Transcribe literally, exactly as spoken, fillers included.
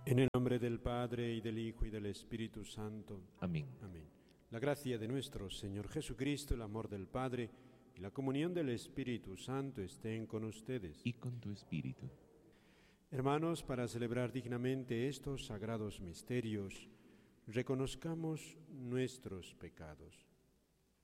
En el nombre del Padre, y del Hijo, y del Espíritu Santo. Amén. Amén. La gracia de nuestro Señor Jesucristo, el amor del Padre y la comunión del Espíritu Santo estén con ustedes. Y con tu espíritu. Hermanos, para celebrar dignamente estos sagrados misterios, reconozcamos nuestros pecados.